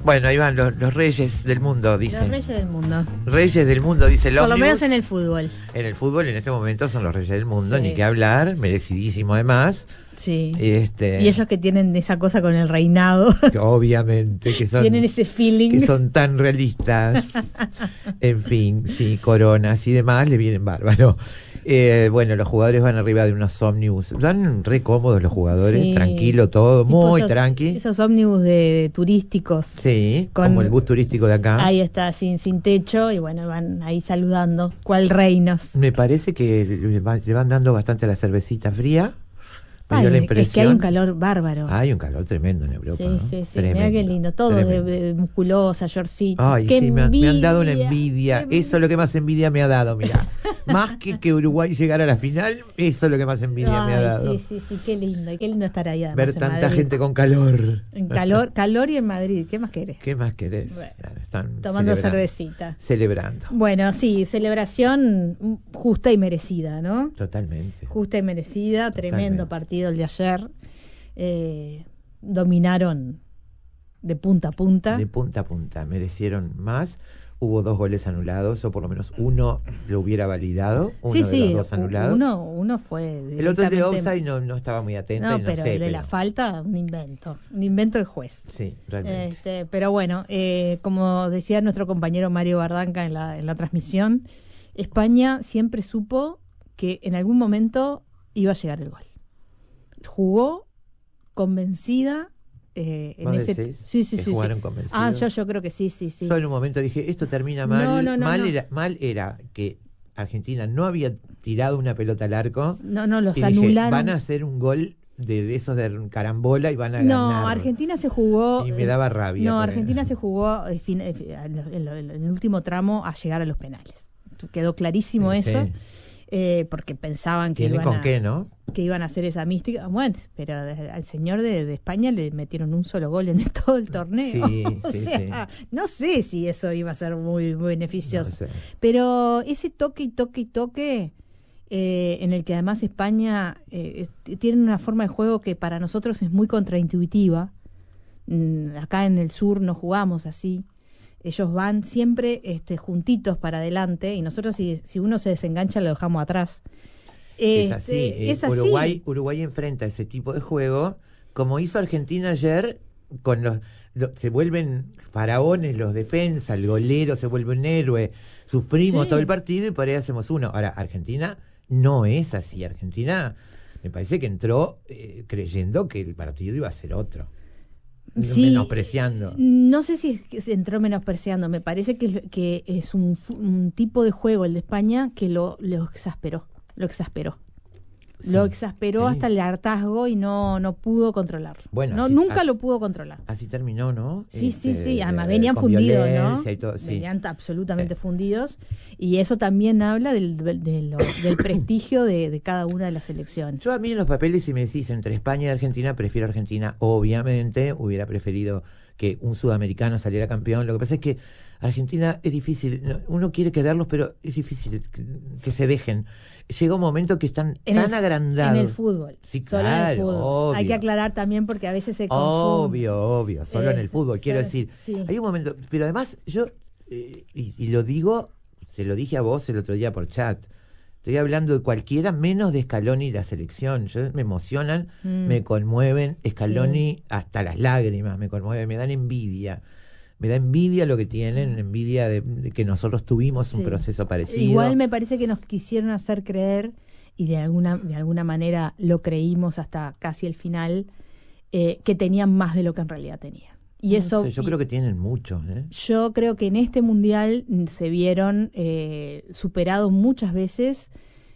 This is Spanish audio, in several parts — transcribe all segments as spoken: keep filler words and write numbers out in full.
Bueno, ahí van los, los reyes del mundo, dice. Los reyes del mundo. Reyes del mundo, dice el Por lo ómnibus. menos en el fútbol. En el fútbol, en este momento, son los reyes del mundo, Sí. ni que hablar, merecidísimo además. Sí. Este, Y ellos que tienen esa cosa con el reinado. que obviamente, que son, Tienen ese feeling. que son tan realistas. En fin, sí, coronas y demás, le vienen bárbaro. Eh, bueno, los jugadores van arriba de unos ómnibus. Van re cómodos los jugadores, Sí. tranquilo todo, Tipo muy esos, tranqui. Esos ómnivos de, de turísticos. Sí, con- como el bus turístico de acá. Ahí está, sin, sin techo. Y bueno, van ahí saludando. ¿Cuál reinos? Me parece que le, va- le van dando bastante a la cervecita fría. Me Ay, dio la es impresión. que hay un calor bárbaro. Hay un calor tremendo en Europa. Sí, ¿no? sí, sí. Tremendo, Mirá qué lindo. Todo de, tremendo. de musculosa, shortcito. Ay, Qué sí, me, han- me han dado una envidia, envidia. qué Eso es lo que más envidia me ha dado, mira. Más que que Uruguay llegara a la final, eso es lo que más envidia me ha Ay, dado. sí, sí, sí, qué lindo. Y qué lindo estar ahí además Ver en tanta Madrid. gente con calor. En calor, calor y en Madrid. ¿Qué más querés? ¿Qué más querés? Bueno, Claro, están tomando celebrando. cervecita. Celebrando. Bueno, sí, celebración justa y merecida, ¿no? Totalmente. Justa y merecida, tremendo Totalmente. partido el de ayer. Eh, dominaron de punta a punta. De punta a punta. Merecieron más. Hubo dos goles anulados, o por lo menos uno lo hubiera validado. Uno sí, de sí, los dos anulados. uno, uno fue. El otro, el de directamente- offside, no, no estaba muy atento. No, y no pero sé, el de la pero- falta, un invento. Un invento del juez. Sí, realmente. Este, pero bueno, eh, como decía nuestro compañero Mario Bardanca en la, en la transmisión, España siempre supo que en algún momento iba a llegar el gol. Jugó convencida. Eh, en ¿Vos ese decís sí, sí, que sí, jugaron sí. convencidos? Ah, yo, yo creo que sí, sí, sí. Yo en un momento dije, esto termina mal. No, no, no, mal, no. Era, mal era que Argentina no había tirado una pelota al arco. No, no, los y dije, anularon. van a hacer un gol de, de esos de carambola y van a No, ganar. Argentina se jugó. Y me eh, daba rabia. No, porque- Argentina se jugó eh, fin- eh, en, lo- en lo- en el último tramo a llegar a los penales. Quedó clarísimo Sí, eso, sí. eh, porque pensaban que Tienen iban, con a, qué, ¿no? que iban a hacer esa mística. Bueno, pero al señor de, de España le metieron un solo gol en todo el torneo. Sí, o sí, sea, no sé si eso iba a ser muy, muy beneficioso. No sé. Pero ese toque y toque y toque, eh, en el que además España eh, es- tiene una forma de juego que para nosotros es muy contraintuitiva. Mm, acá en el sur no jugamos así. Ellos van siempre este, juntitos para adelante y nosotros si, si uno se desengancha lo dejamos atrás. Es Este, así. eh, es así. Uruguay, Uruguay enfrenta ese tipo de juego, como hizo Argentina ayer, con los, lo- se vuelven faraones los defensas, el golero se vuelve un héroe, sufrimos Sí. todo el partido y por ahí hacemos uno. Ahora, Argentina no es así. Argentina me parece que entró eh, creyendo que el partido iba a ser otro. Sí, menospreciando. No sé si es que se entró menospreciando, me parece que, que es un, fu- un tipo de juego el de España que lo, lo exasperó, lo exasperó. Sí, Lo exasperó sí. hasta el hartazgo y no, no pudo controlarlo. Bueno, no, así- nunca así- lo pudo controlar. Así terminó, ¿no? Sí, sí, Este, sí, además eh, venían con fundidos, ¿no? violencia y todo, sí. Venían absolutamente Sí. fundidos y eso también habla del, del, de lo- del prestigio de, de cada una de las selecciones. Yo a mí en los papeles, si me decís entre España y Argentina, prefiero Argentina, obviamente. Hubiera preferido que un sudamericano saliera campeón. Lo que pasa es que Argentina es difícil. no, Uno quiere quererlos, pero es difícil que, que se dejen. Llega un momento que están En tan el- agrandados. En el fútbol. Sí, Solo en el claro, fútbol. obvio. Hay que aclarar también porque a veces se confunde. Obvio, obvio, solo Eh, en el fútbol, quiero solo- decir. sí. Hay un momento, pero además yo, eh, y, y lo digo, se lo dije a vos el otro día por chat, estoy hablando de cualquiera menos de Scaloni y la selección. Yo, me emocionan, Mm. me conmueven, Scaloni Sí. hasta las lágrimas, me conmueve, me dan envidia. Me da envidia lo que tienen, envidia de, de que nosotros tuvimos un Sí. proceso parecido. Igual me parece que nos quisieron hacer creer, y de alguna, de alguna manera lo creímos hasta casi el final, eh, que tenían más de lo que en realidad tenían. Y No eso sé, yo y- creo que tienen mucho, ¿eh? Yo creo que en este mundial mm, se vieron eh, superados muchas veces,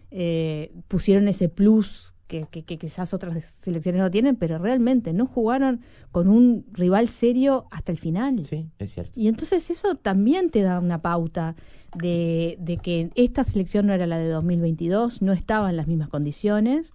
eh, pusieron ese plus que, que, que quizás otras selecciones no tienen, pero realmente no jugaron con un rival serio hasta el final. Sí, es cierto. Y entonces eso también te da una pauta de, de que esta selección no era la de dos mil veintidós, no estaba en las mismas condiciones.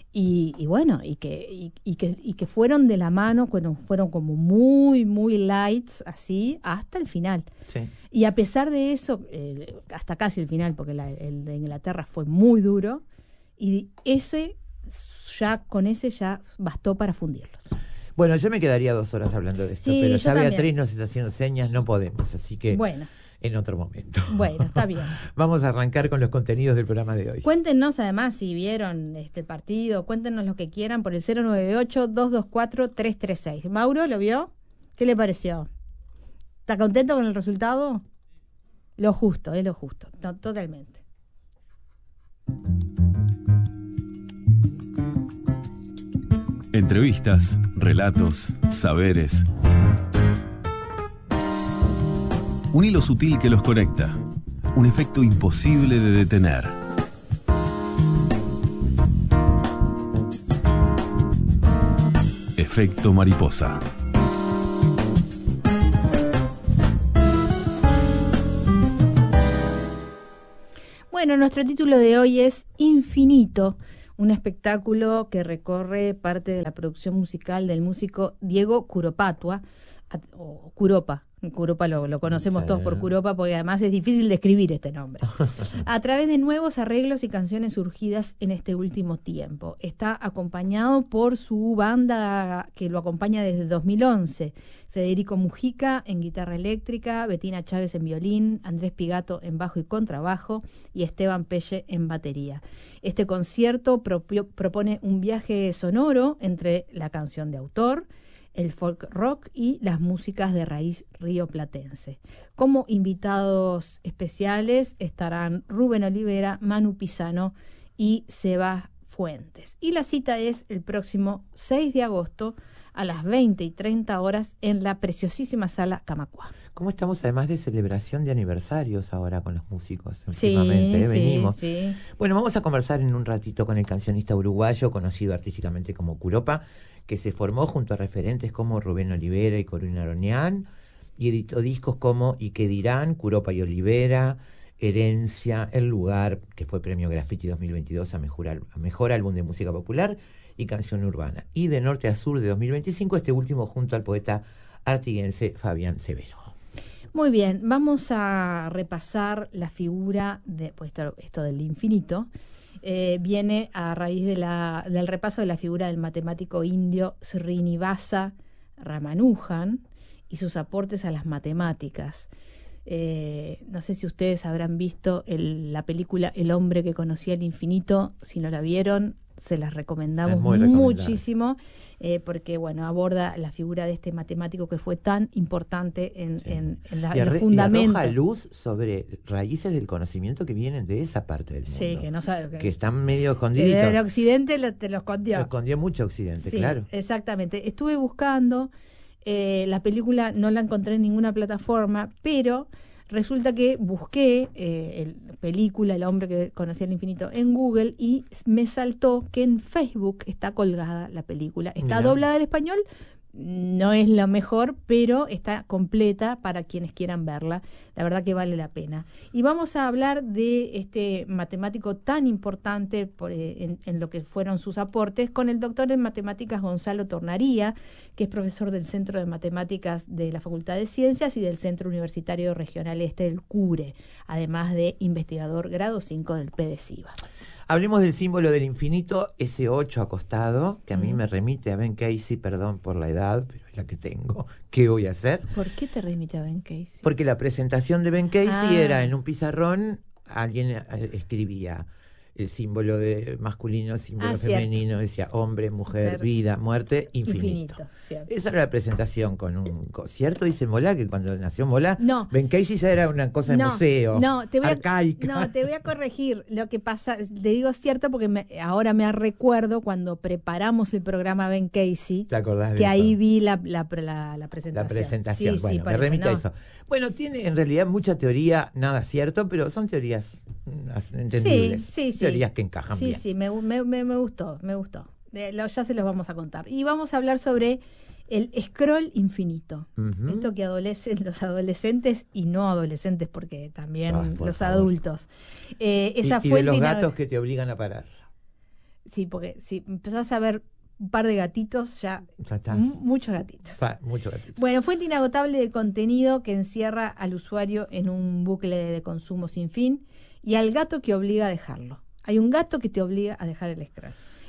Y, y bueno, y que, y, y que y que fueron de la mano, bueno, fueron como muy, muy lights, así, hasta el final. Sí. Y a pesar de eso, eh, hasta casi el final, porque la- el de Inglaterra fue muy duro, y ese ya con ese ya bastó para fundirlos. Bueno, yo me quedaría dos horas hablando de esto, Sí, pero yo ya también. Beatriz nos está haciendo señas, no podemos, así que Bueno, en otro momento. bueno, está bien. Vamos a arrancar con los contenidos del programa de hoy. Cuéntenos además si vieron este partido, cuéntenos lo que quieran por el cero nueve ocho, dos dos cuatro, tres tres seis. Mauro, ¿lo vio? ¿Qué le pareció? ¿Está contento con el resultado? Lo justo, es lo justo, to- totalmente. Entrevistas, relatos, saberes. Un hilo sutil que los conecta. Un efecto imposible de detener. Efecto mariposa. Bueno, nuestro título de hoy es Infinito, un espectáculo que recorre parte de la producción musical del músico Diego Curopatua, a- o Curopa. Curopa lo, lo conocemos Sí. todos por Curopa porque además es difícil de escribir este nombre. A través de nuevos arreglos y canciones surgidas en este último tiempo. Está acompañado por su banda que lo acompaña desde dos mil once. Federico Mujica en guitarra eléctrica, Betina Chávez en violín, Andrés Pigato en bajo y contrabajo y Esteban Pelle en batería. Este concierto propio- propone un viaje sonoro entre la canción de autor, el folk rock y las músicas de raíz rioplatense. Como invitados especiales estarán Rubén Olivera, Manu Pisano y Seba Fuentes. Y la cita es el próximo seis de agosto a las veinte y treinta horas en la preciosísima sala Camacuá. ¿Cómo estamos además de celebración de aniversarios ahora con los músicos? Sí, Últimamente, ¿eh? sí, Venimos. sí. Bueno, vamos a conversar en un ratito con el cancionista uruguayo, conocido artísticamente como Curopa, que se formó junto a referentes como Rubén Olivera y Corina Aronian, y editó discos como Y qué dirán, Curopa y Olivera, Herencia, El Lugar, que fue premio Graffiti dos mil veintidós a mejor, al- a mejor álbum de música popular y canción urbana. Y de Norte a Sur de dos mil veinticinco, este último junto al poeta artiguense Fabián Severo. Muy bien, vamos a repasar la figura de pues esto, esto del infinito. Eh, viene a raíz de la, del repaso de la figura del matemático indio Srinivasa Ramanujan y sus aportes a las matemáticas. Eh, no sé si ustedes habrán visto el- la película El hombre que conocía el infinito. Si no la vieron, se las recomendamos Es muy recomendable. muchísimo, eh, porque bueno, aborda la figura de este matemático que fue tan importante en, Sí. en, en la- Y, en los arre- y fundamentos. arroja luz sobre raíces del conocimiento que vienen de esa parte del mundo. Sí, que no sabe. que están medio que escondiditos. el occidente lo- te lo escondió. Escondió mucho Occidente, Sí, claro. exactamente. Estuve buscando, eh, la película no la encontré en ninguna plataforma, pero resulta que busqué eh, el película El hombre que conocía el infinito en Google y me saltó que en Facebook está colgada la película. Está Mirá. doblada al español, no es la mejor, pero está completa para quienes quieran verla. La verdad que vale la pena. Y vamos a hablar de este matemático tan importante por, eh, en, en lo que fueron sus aportes con el doctor en matemáticas Gonzalo Tornaría, que es profesor del Centro de Matemáticas de la Facultad de Ciencias y del Centro Universitario Regional Este del CURE, además de investigador grado cinco del P D C I V A. Hablemos del símbolo del infinito, ese ocho acostado, que a mí Mm. me remite a Ben Casey, perdón por la edad, pero es la que tengo. ¿Qué voy a hacer? ¿Por qué te remite a Ben Casey? Porque la presentación de Ben Casey Ah. era en un pizarrón, alguien eh, escribía el símbolo de masculino, el símbolo Ah, cierto. femenino, decía hombre, mujer, Mujer. vida, muerte, infinito. Infinito, cierto. Esa era la presentación con un concierto, dice Mola, que cuando nació Mola, No. Ben Casey ya era una cosa de No, museo, no, te voy a, arcaica. no, te voy a corregir. Lo que pasa, es- te digo cierto porque me- ahora me recuerdo cuando preparamos el programa Ben Casey, ¿Te acordás de que eso? ahí vi la, la, la, la presentación. La presentación, Sí, sí, bueno, por me eso, remite a no. eso. Bueno, tiene en realidad mucha teoría, nada cierto, pero son teorías mm, as- Sí, entendibles. sí, sí. Teorías que encajan Sí, bien. sí, me, me, me, me gustó, me gustó. Eh, lo- ya se los vamos a contar. Y vamos a hablar sobre el scroll infinito. Ujú. Esto que adolecen los adolescentes y no adolescentes, porque también Ay, por los favor. adultos. Eh, Y, esa y de fuente los inag- gatos que te obligan a parar. Sí, porque si empezás a ver un par de gatitos, ya Ya estás. m- muchos gatitos. Pa- mucho gatito. Bueno, fuente inagotable de contenido que encierra al usuario en un bucle de consumo sin fin y al gato que obliga a dejarlo. Hay un gato que te obliga a dejar el scroll.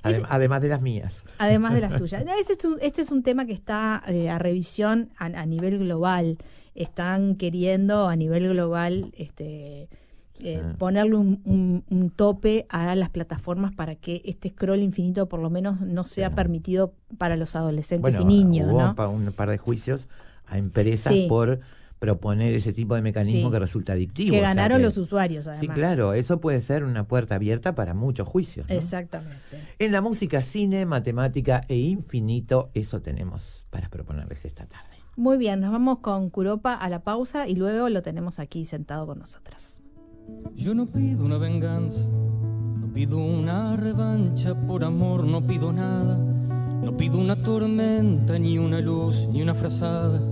Adem- además de las mías. Además de las tuyas. No, este, es un, este es un tema que está eh, a revisión a, a nivel global. Están queriendo a nivel global este, eh, Ah. ponerle un, un, un tope a las plataformas para que este scroll infinito por lo menos no sea Claro. permitido para los adolescentes Bueno, y niños, hubo ¿no? pa- un par de juicios a empresas Sí. por proponer ese tipo de mecanismo Sí. que resulta adictivo. Que o sea ganaron que- los usuarios, además. Sí, claro, eso puede ser una puerta abierta para muchos juicios, ¿no? Exactamente. En la música, cine, matemática e infinito, eso tenemos para proponerles esta tarde. Muy bien, nos vamos con Curopa a la pausa y luego lo tenemos aquí sentado con nosotras. Yo no pido una venganza, no pido una revancha, por amor no pido nada, no pido una tormenta, ni una luz, ni una frazada.